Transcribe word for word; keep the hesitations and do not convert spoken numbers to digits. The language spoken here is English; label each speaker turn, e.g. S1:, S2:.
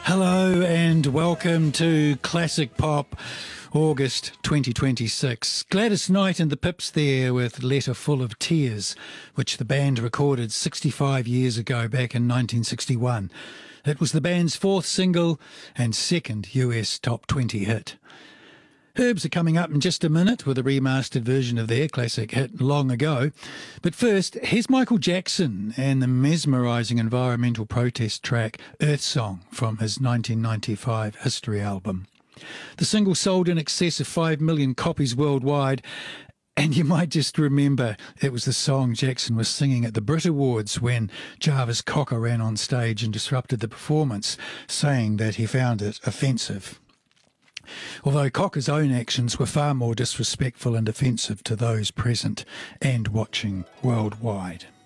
S1: Hello and welcome to Classic Pop, August twenty twenty-six. Gladys Knight and the Pips there with Letter Full of Tears, which the band recorded sixty-five years ago back in nineteen sixty-one. It was the band's fourth single and second U S top twenty hit. Herbs are coming up in just a minute with a remastered version of their classic hit Long Ago. But first, here's Michael Jackson and the mesmerising environmental protest track Earth Song from his nineteen ninety-five History album. The single sold in excess of five million copies worldwide, and you might just remember it was the song Jackson was singing at the Brit Awards when Jarvis Cocker ran on stage and disrupted the performance, saying that he found it offensive. Although Cocker's own actions were far more disrespectful and offensive to those present and watching worldwide.